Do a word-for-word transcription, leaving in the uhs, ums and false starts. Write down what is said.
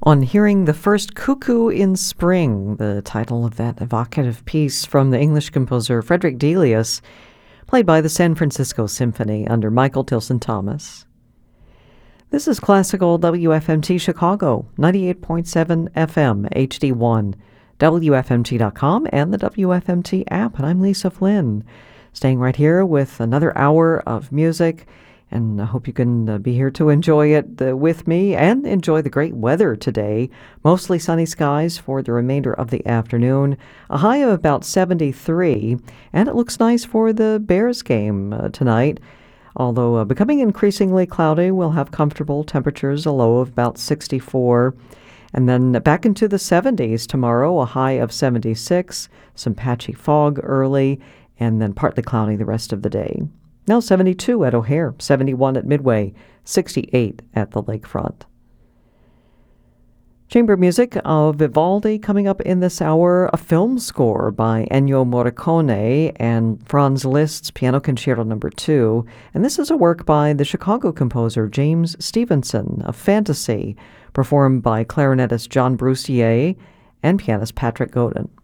On hearing the first Cuckoo in Spring, the title of that evocative piece from the English composer Frederick Delius, played by the San Francisco Symphony under Michael Tilson Thomas. This is Classical W F M T Chicago, ninety-eight point seven F M, H D one, W F M T dot com, and the W F M T app. And I'm Lisa Flynn, staying right here with another hour of music. And I hope you can uh, be here to enjoy it uh, with me and enjoy the great weather today. Mostly sunny skies for the remainder of the afternoon. A high of about seventy-three. And it looks nice for the Bears game uh, tonight. Although uh, becoming increasingly cloudy, we'll have comfortable temperatures, a low of about sixty-four. And then back into the seventies tomorrow, a high of seventy-six. Some patchy fog early, and then partly cloudy the rest of the day. Now seventy-two at O'Hare, seventy-one at Midway, sixty-eight at the lakefront. Chamber music of Vivaldi coming up in this hour, a film score by Ennio Morricone and Franz Liszt's Piano Concerto Number two. And this is a work by the Chicago composer James Stevenson, a fantasy performed by clarinetist John Brussier and pianist Patrick Godin.